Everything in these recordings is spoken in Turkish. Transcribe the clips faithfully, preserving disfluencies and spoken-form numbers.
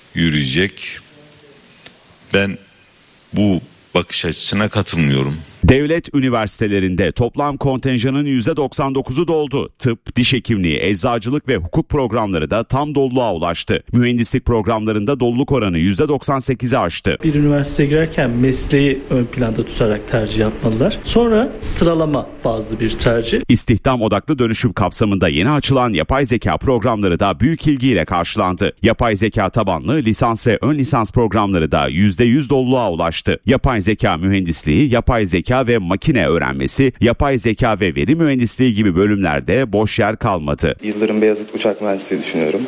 yürüyecek. Ben bu bakış açısına katılmıyorum. Devlet üniversitelerinde toplam kontenjanın yüzde doksan dokuzu doldu. Tıp, diş hekimliği, eczacılık ve hukuk programları da tam doluluğa ulaştı. Mühendislik programlarında doluluk oranı yüzde doksan sekizi aştı. Bir üniversiteye girerken mesleği ön planda tutarak tercih yapmalılar. Sonra sıralama bazlı bir tercih. İstihdam odaklı dönüşüm kapsamında yeni açılan yapay zeka programları da büyük ilgiyle karşılandı. Yapay zeka tabanlı lisans ve ön lisans programları da yüzde yüz doluluğa ulaştı. Yapay zeka mühendisliği, yapay zeka ve makine öğrenmesi, yapay zeka ve veri mühendisliği gibi bölümlerde boş yer kalmadı. Yıldırım Beyazıt Uçak Mühendisliği düşünüyorum.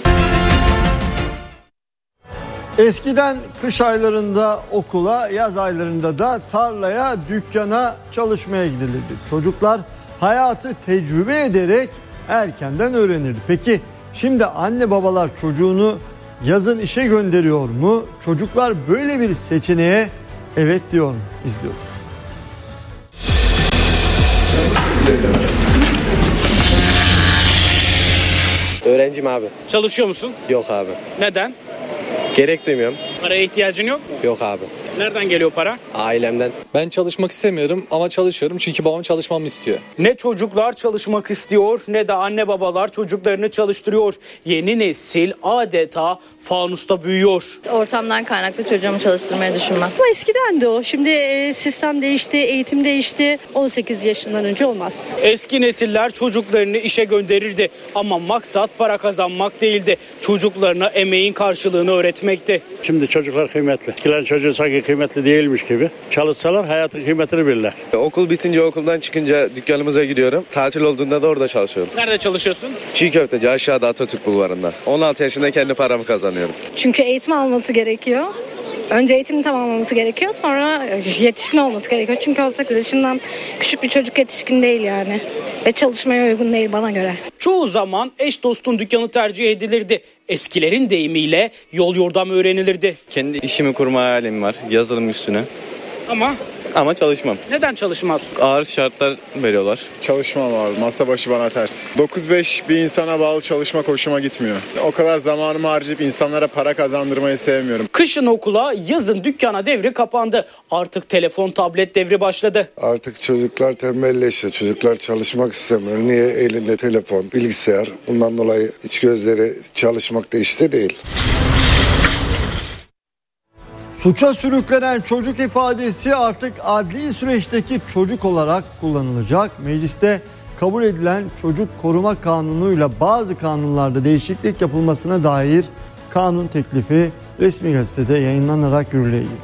Eskiden kış aylarında okula, yaz aylarında da tarlaya, dükkana çalışmaya gidilirdi. Çocuklar hayatı tecrübe ederek erkenden öğrenirdi. Peki şimdi anne babalar çocuğunu yazın işe gönderiyor mu? Çocuklar böyle bir seçeneğe evet diyor mu? İzliyoruz. Öğrenciyim abi. Çalışıyor musun? Yok abi. Neden? Gerek duymuyorum. Paraya ihtiyacın yok mu? Yok abi. Nereden geliyor para? Ailemden. Ben çalışmak istemiyorum ama çalışıyorum çünkü babam çalışmamı istiyor. Ne çocuklar çalışmak istiyor ne de anne babalar çocuklarını çalıştırıyor. Yeni nesil adeta fanusta büyüyor. Ortamdan kaynaklı çocuğumu çalıştırmayı düşünmem. Ama eskiden de o. Şimdi e, sistem değişti, eğitim değişti. on sekiz yaşından önce olmaz. Eski nesiller çocuklarını işe gönderirdi ama maksat para kazanmak değildi. Çocuklarına emeğin karşılığını öğretmekti. Şimdi çocuklar kıymetli. Eskilerin çocuğu sanki kıymetli değilmiş gibi. Çalışsalar hayatın kıymetini bilirler. Okul bitince okuldan çıkınca dükkanımıza gidiyorum. Tatil olduğunda da orada çalışıyorum. Nerede çalışıyorsun? Çiğ köfteci aşağıda Atatürk Bulvarı'nda. on altı yaşında kendi paramı kazanıyorum. Çünkü eğitim alması gerekiyor. Önce eğitimini tamamlaması gerekiyor, sonra yetişkin olması gerekiyor. Çünkü on sekiz yaşından küçük bir çocuk yetişkin değil yani. Ve çalışmaya uygun değil bana göre. Çoğu zaman eş dostun dükkanı tercih edilirdi. Eskilerin deyimiyle yol yordam öğrenilirdi. Kendi işimi kurma hayalim var yazılım üstüne. Ama Ama çalışmam. neden çalışmaz? Ağır şartlar veriyorlar. Çalışmam abi. Masa başı bana ters. dokuz beş bir insana bağlı çalışmak hoşuma gitmiyor. O kadar zamanımı harcayıp insanlara para kazandırmayı sevmiyorum. Kışın okula, yazın dükkana devri kapandı. Artık telefon, tablet devri başladı. Artık çocuklar tembelleşiyor. Çocuklar çalışmak istemiyor. Niye? Elinde telefon, bilgisayar. Bundan dolayı hiç gözleri çalışmakta işte değil. Suça sürüklenen çocuk ifadesi artık adli süreçteki çocuk olarak kullanılacak. Mecliste kabul edilen Çocuk Koruma Kanunu'yla bazı kanunlarda değişiklik yapılmasına dair kanun teklifi resmi gazetede yayınlanarak yürürlüğe girdi.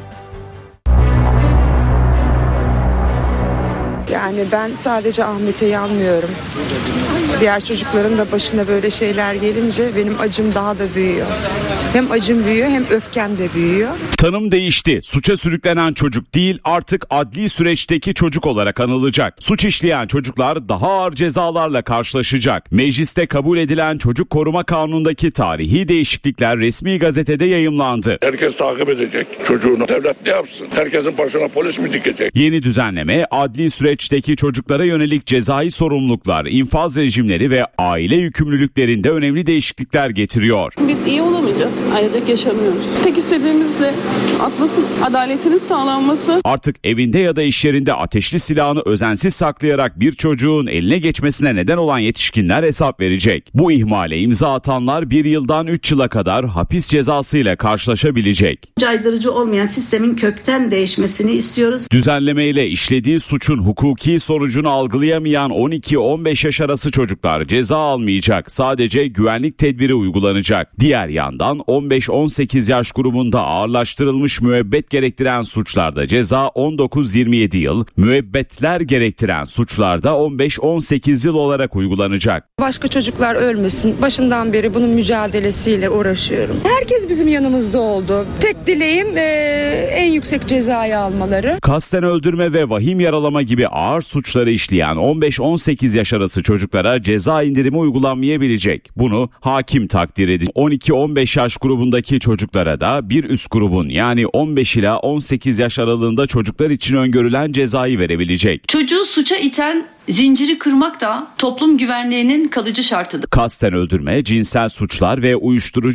Yani ben sadece Ahmet'e yanmıyorum. Diğer çocukların da başına böyle şeyler gelince benim acım daha da büyüyor. Hem acım büyüyor hem öfkem de büyüyor. Tanım değişti. Suça sürüklenen çocuk değil, artık adli süreçteki çocuk olarak anılacak. Suç işleyen çocuklar daha ağır cezalarla karşılaşacak. Mecliste kabul edilen Çocuk Koruma Kanunu'ndaki tarihi değişiklikler resmi gazetede yayımlandı. Herkes takip edecek çocuğunu. Devlet ne yapsın? Herkesin başına polis mi dikecek? Yeni düzenleme adli süreçteki çocuklara yönelik cezai sorumluluklar, infaz rejimleri ve aile yükümlülüklerinde önemli değişiklikler getiriyor. Biz iyi olamayacağız. Ailecek yaşamıyoruz. Tek istediğimiz de Atlas'ın adaletinin sağlanması. Artık evinde ya da iş yerinde ateşli silahını özensiz saklayarak bir çocuğun eline geçmesine neden olan yetişkinler hesap verecek. Bu ihmale imza atanlar bir yıldan üç yıla kadar hapis cezasıyla karşılaşabilecek. Caydırıcı olmayan sistemin kökten değişmesini istiyoruz. Düzenlemeyle işlediği suçun hukuki sonucunu algılayamayan on iki on beş yaş arası çocuklar ceza almayacak. Sadece güvenlik tedbiri uygulanacak. Diğer yandan on beş on sekiz yaş grubunda ağırlaştırılmış müebbet gerektiren suçlarda ceza on dokuz yirmi yedi yıl, müebbetler gerektiren suçlarda on beş on sekiz yıl olarak uygulanacak. Başka çocuklar ölmesin. Başından beri bunun mücadelesiyle uğraşıyorum. Herkes bizim yanımızda oldu. Tek dileğim e, en yüksek cezayı almaları. Kasten öldürme ve vahim yaralama gibi ağır suçları işleyen on beş on sekiz yaş arası çocuklara ceza indirimi uygulanmayabilecek. Bunu hakim takdir edecek. on iki on beş yaş grubundaki çocuklara da bir üst grubun yani on beş ila on sekiz yaş aralığında çocuklar için öngörülen cezayı verebilecek. Çocuğu suça iten zinciri kırmak da toplum güvenliğinin kalıcı şartıdır. Kasten öldürme, cinsel suçlar ve uyuşturucu